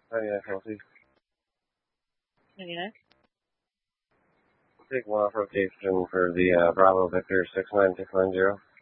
Healthy. 99. Take one off rotation for the Bravo Victor 69690.